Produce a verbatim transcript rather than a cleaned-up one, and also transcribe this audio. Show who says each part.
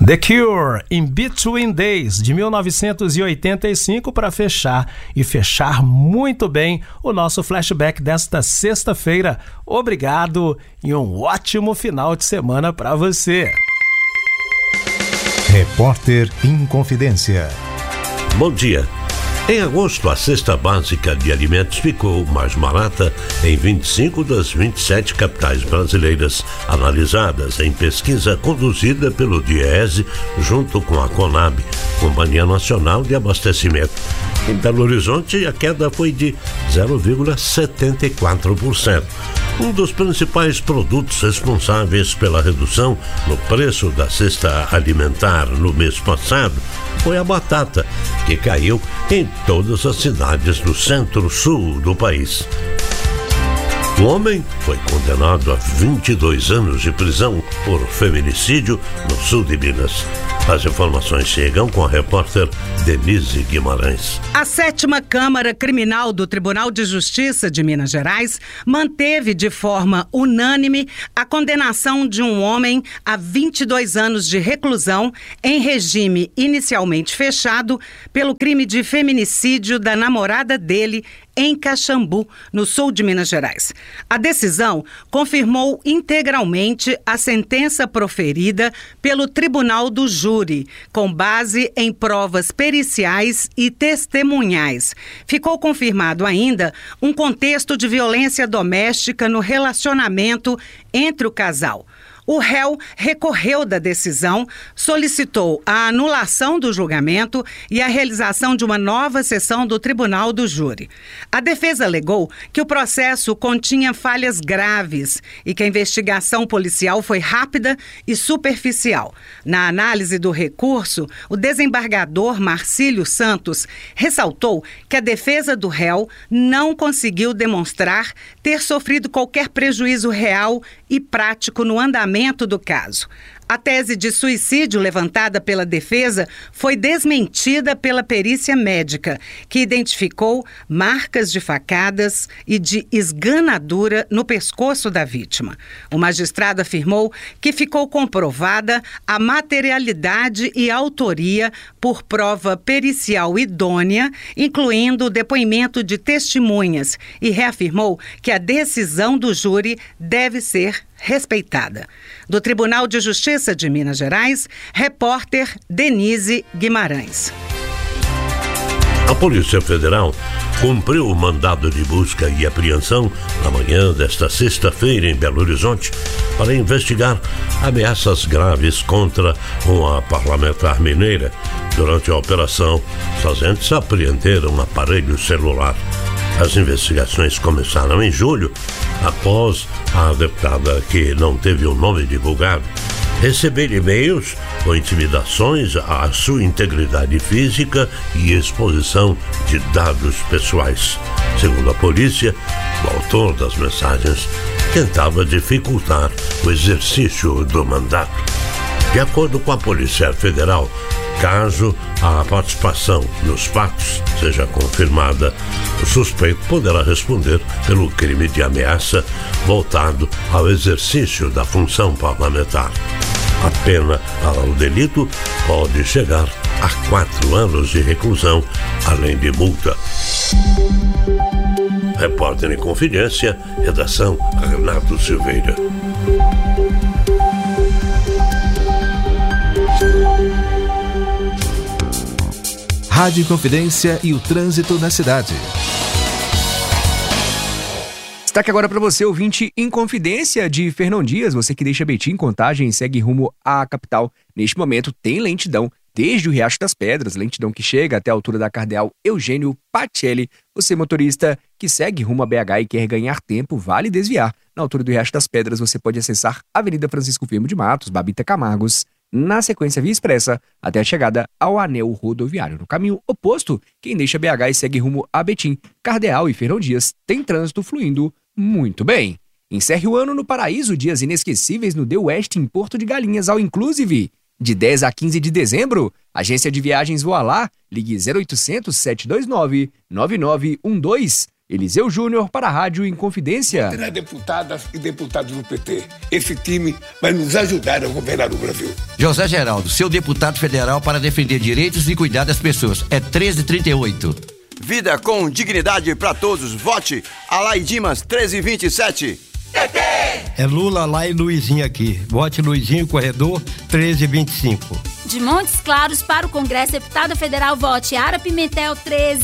Speaker 1: The Cure, In Between Days, de mil novecentos e oitenta e cinco, para fechar e fechar muito bem o nosso flashback desta sexta-feira. Obrigado e um ótimo final de semana para você.
Speaker 2: Repórter Inconfidência.
Speaker 3: Bom dia. Em agosto, a cesta básica de alimentos ficou mais barata em vinte e cinco das vinte e sete capitais brasileiras analisadas em pesquisa conduzida pelo DIEESE junto com a Conab, Companhia Nacional de Abastecimento. Em Belo Horizonte, a queda foi de zero vírgula setenta e quatro por cento. Um dos principais produtos responsáveis pela redução no preço da cesta alimentar no mês passado foi a batata, que caiu em todas as cidades do centro-sul do país. O homem foi condenado a vinte e dois anos de prisão por feminicídio no sul de Minas. As informações chegam com a repórter Denise Guimarães.
Speaker 4: A sétima Câmara Criminal do Tribunal de Justiça de Minas Gerais manteve de forma unânime a condenação de um homem a vinte e dois anos de reclusão em regime inicialmente fechado pelo crime de feminicídio da namorada dele em Caxambu, no sul de Minas Gerais. A decisão confirmou integralmente a sentença proferida pelo Tribunal do Júri, com base em provas periciais e testemunhais. Ficou confirmado ainda um contexto de violência doméstica no relacionamento entre o casal. O réu recorreu da decisão, solicitou a anulação do julgamento e a realização de uma nova sessão do Tribunal do Júri. A defesa alegou que o processo continha falhas graves e que a investigação policial foi rápida e superficial. Na análise do recurso, o desembargador Marcílio Santos ressaltou que a defesa do réu não conseguiu demonstrar ter sofrido qualquer prejuízo real e prático no andamento do caso. A tese de suicídio levantada pela defesa foi desmentida pela perícia médica, que identificou marcas de facadas e de esganadura no pescoço da vítima. O magistrado afirmou que ficou comprovada a materialidade e autoria por prova pericial idônea, incluindo o depoimento de testemunhas, e reafirmou que a decisão do júri deve ser respeitada. Do Tribunal de Justiça de Minas Gerais, repórter Denise Guimarães.
Speaker 3: A Polícia Federal cumpriu o mandado de busca e apreensão na manhã desta sexta-feira em Belo Horizonte para investigar ameaças graves contra uma parlamentar mineira. Durante a operação, os agentes apreenderam um aparelho celular. As investigações começaram em julho, após a deputada, que não teve o nome divulgado, receber e-mails com intimidações à sua integridade física e exposição de dados pessoais. Segundo a polícia, o autor das mensagens tentava dificultar o exercício do mandato. De acordo com a Polícia Federal, caso a participação nos fatos seja confirmada, o suspeito poderá responder pelo crime de ameaça voltado ao exercício da função parlamentar. A pena para o delito pode chegar a quatro anos de reclusão, além de multa. Repórter em Confidência, redação Renato Silveira.
Speaker 2: Rádio Inconfidência e o trânsito na cidade.
Speaker 5: Destaque agora para você, ouvinte Inconfidência de Fernão Dias. Você que deixa Betim, Contagem e segue rumo à capital. Neste momento tem lentidão desde o Riacho das Pedras, lentidão que chega até a altura da Cardeal Eugênio Pacelli. Você, motorista que segue rumo a B H e quer ganhar tempo, vale desviar. Na altura do Riacho das Pedras você pode acessar a Avenida Francisco Firmo de Matos, Babita Camargos, na sequência via expressa, até a chegada ao anel rodoviário. No caminho oposto, quem deixa B H e segue rumo a Betim, Cardeal e Fernão Dias tem trânsito fluindo muito bem. Encerre o ano no Paraíso, dias inesquecíveis no The West em Porto de Galinhas, ao Inclusive. De dez a quinze de dezembro, agência de viagens Voa Lá, ligue zero oitocentos, sete dois nove, nove nove um dois. Eliseu Júnior para a Rádio Inconfidência.
Speaker 6: Terá deputadas e deputados do P T. Esse time vai nos ajudar a governar o Brasil.
Speaker 7: José Geraldo, seu deputado federal para defender direitos e cuidar das pessoas. É treze trinta e oito.
Speaker 8: Vida com dignidade para todos. Vote Alai Dimas treze vinte e sete.
Speaker 9: T T! É Lula lá e Luizinho aqui. Vote Luizinho, corredor treze vinte e cinco.
Speaker 10: De Montes Claros para o Congresso, deputada federal, vote Ara Pimentel treze